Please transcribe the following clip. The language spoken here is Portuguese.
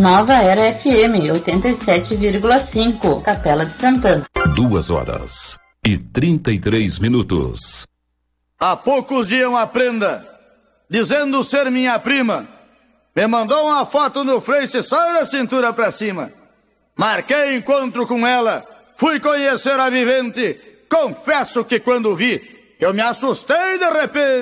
Nova Era FM 87,5, Capela de Santana. 2h33. Há poucos dias uma prenda, dizendo ser minha prima, me mandou uma foto no Face só da cintura pra cima. Marquei encontro com ela, fui conhecer a vivente. Confesso que quando vi, eu me assustei de repente.